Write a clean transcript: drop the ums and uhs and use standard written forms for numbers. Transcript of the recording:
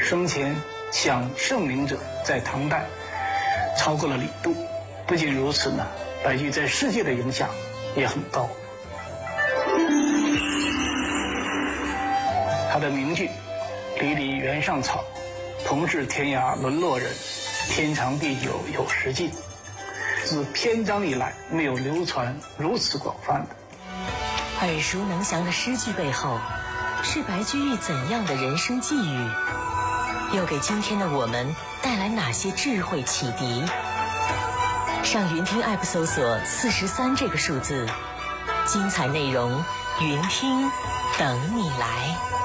生前享盛名者在唐代超过了李杜。不仅如此呢，白居在世界的影响也很高。他的名句“离离原上草，同是天涯沦落人，天长地久有时尽”，自篇章以来没有流传如此广泛的。 耳熟能详的诗句背后，是白居易怎样的人生际遇？又给今天的我们带来哪些智慧启迪？上云听 App 搜索43这个数字，精彩内容，云听等你来。